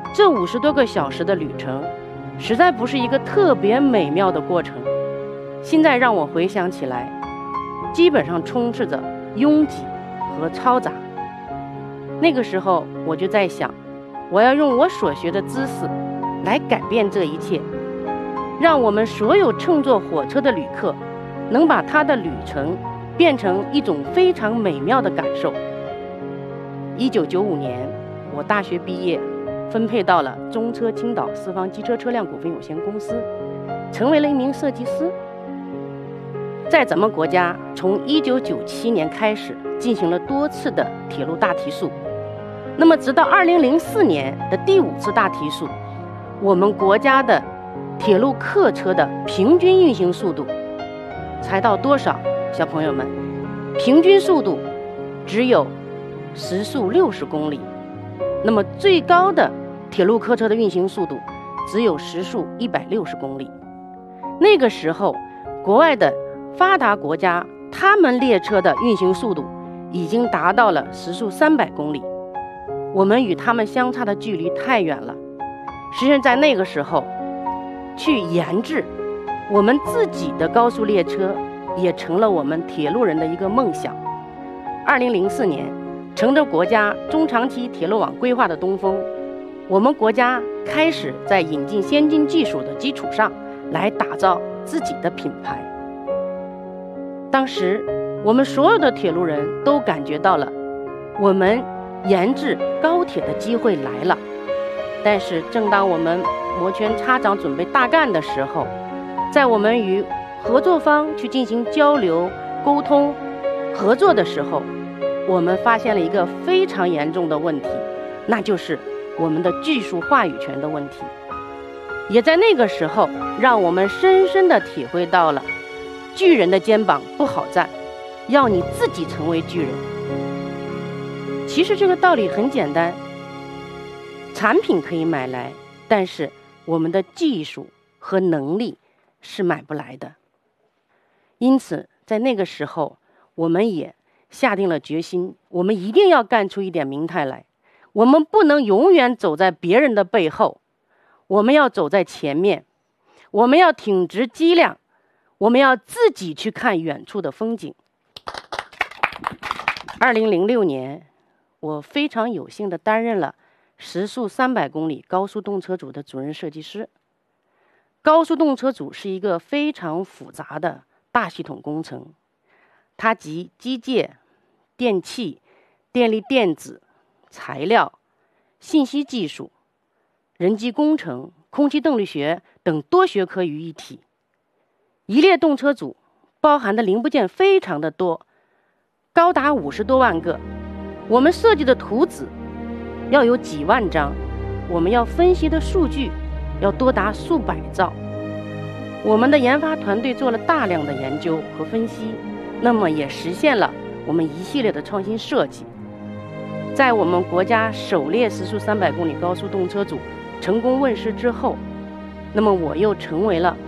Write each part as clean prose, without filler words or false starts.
这50多个小时的旅程，实在不是一个特别美妙的过程。现在让我回想起来，基本上充斥着拥挤和嘈杂。那个时候我就在想，我要用我所学的知识来改变这一切，让我们所有乘坐火车的旅客能把他的旅程变成一种非常美妙的感受。1995年，我大学毕业，分配到了中车青岛四方机车车辆股份有限公司，成为了一名设计师。在咱们国家，从1997年开始进行了多次的铁路大提速，那么直到2004年的第5次大提速，我们国家的铁路客车的平均运行速度才到多少？小朋友们，平均速度只有时速60公里，那么最高的铁路客车的运行速度只有时速160公里。那个时候，国外的发达国家，他们列车的运行速度已经达到了时速300公里，我们与他们相差的距离太远了。实际上在那个时候去研制我们自己的高速列车，也成了我们铁路人的一个梦想。2004年，乘着国家中长期铁路网规划的东风，我们国家开始在引进先进技术的基础上来打造自己的品牌。当时我们所有的铁路人都感觉到了我们研制高铁的机会来了。但是正当我们摩拳擦掌准备大干的时候，在我们与合作方去进行交流沟通合作的时候，我们发现了一个非常严重的问题，那就是我们的技术话语权的问题。也在那个时候，让我们深深地体会到了巨人的肩膀不好站，要你自己成为巨人。其实这个道理很简单，产品可以买来，但是我们的技术和能力是买不来的。因此在那个时候，我们也下定了决心，我们一定要干出一点名堂来。我们不能永远走在别人的背后，我们要走在前面，我们要挺直脊梁，我们要自己去看远处的风景。2006年，我非常有幸地担任了时速300公里高速动车组的主任设计师。高速动车组是一个非常复杂的大系统工程，它集机械、电气、电力电子、材料、信息技术、人机工程、空气动力学等多学科于一体。一列动车组包含的零部件非常的多，高达50多万个。我们设计的图纸要有几万张，我们要分析的数据要多达数百兆。我们的研发团队做了大量的研究和分析，那么也实现了我们一系列的创新设计。在我们国家首列时速300公里高速动车组成功问世之后，那么我又成为了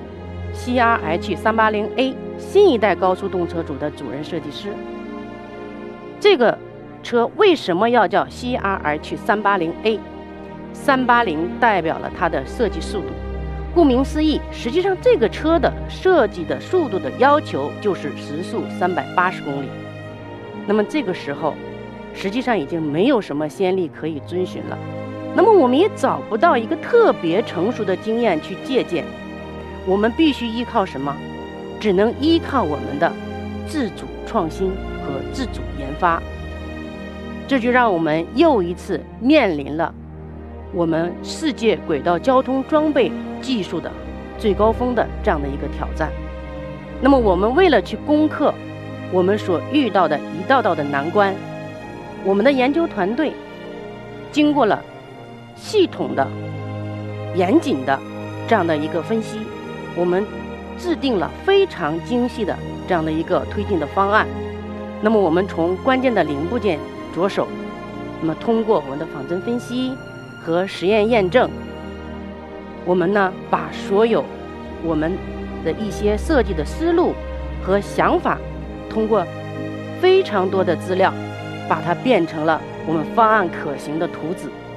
CRH 380A 新一代高速动车组的主任设计师。这个车为什么要叫 CRH 380A？ 380代表了它的设计速度，顾名思义，实际上这个车的设计的速度的要求就是时速380公里。那么这个时候实际上已经没有什么先例可以遵循了，那么我们也找不到一个特别成熟的经验去借鉴，我们必须依靠什么？只能依靠我们的自主创新和自主研发。这就让我们又一次面临了我们世界轨道交通装备技术的最高峰的这样的一个挑战。那么我们为了去攻克我们所遇到的一道道的难关，我们的研究团队经过了系统的严谨的这样的一个分析，我们制定了非常精细的这样的一个推进的方案。那么我们从关键的零部件着手，那么通过我们的仿真分析和实验验证，我们呢把所有我们的一些设计的思路和想法，通过非常多的资料，把它变成了我们方案可行的图纸。